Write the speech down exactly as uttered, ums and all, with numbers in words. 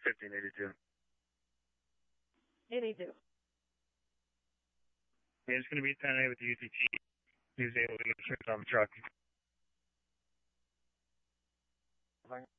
fifteen eighty-two. eighty-two. Yeah, it's going to be ten A with the U T T. He was able to get tripped on the truck.